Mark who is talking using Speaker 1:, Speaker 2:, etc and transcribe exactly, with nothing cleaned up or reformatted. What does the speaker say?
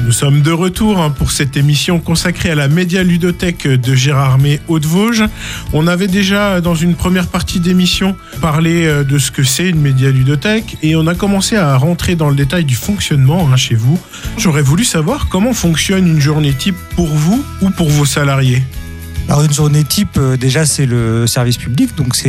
Speaker 1: Nous sommes de retour pour cette émission consacrée à la média-ludothèque de Gérardmer Haute-Vosges. On avait déjà, dans une première partie d'émission, parlé de ce que c'est une média-ludothèque et on a commencé à rentrer dans le détail du fonctionnement hein, chez vous. J'aurais voulu savoir comment fonctionne une journée type pour vous ou pour vos salariés.
Speaker 2: Alors une journée type, déjà c'est le service public, donc c'est